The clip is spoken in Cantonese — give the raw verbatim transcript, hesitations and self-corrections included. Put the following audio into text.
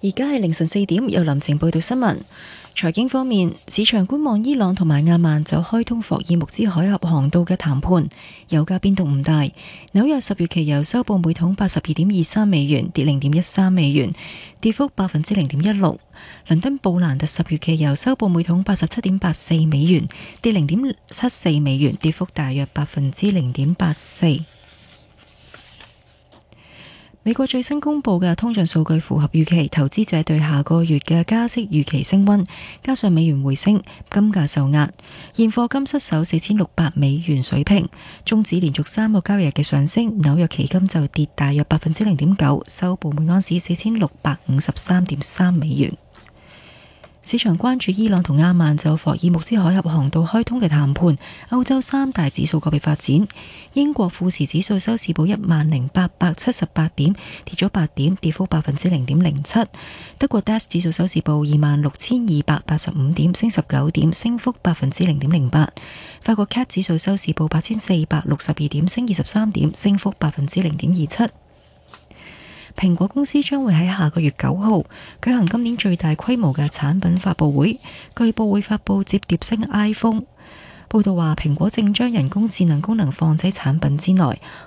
而家係凌晨四點，由林靜報道新聞。財經方面，市場觀望伊朗同埋阿曼就開通霍爾木茲海峽航道嘅談判，油價變動唔大。紐約十月期油收報每桶八十二點二三美元，跌零點一三美元，跌幅百分之零點一六。倫敦布蘭特十月期油收報每桶八十七點八四美元，跌零點七四美元，跌幅大約百分之零點八四。美國最新公布嘅通脹數據符合預期，投資者對下個月嘅加息預期升溫，加上美元回升，金價受壓，現貨金失守四千六百美元水平，終止連續三個交易日嘅上升。紐約期金就跌大約百分之零點九，收報每盎司四千六百五十三點三美元。市場關注伊朗同阿曼就霍爾木茲海峽航道開通嘅談判。歐洲三大指數個別發展，英國富時指數收市報一萬零八百七十八點，跌咗八點，跌幅百分之零點零七。德國 D A X 指數收市報二萬六千二百八十五點，升十九點，升幅百分之零點零八。法國 C A C 指數收市報八千四百六十二點，升二十三點，升幅百分之零點二七。蘋果公司將會喺下個月九號舉行今年最大規模嘅產品發佈會，據報會發佈摺疊式 iPhone。報道話，蘋果正將人工智能功能放喺產品之內，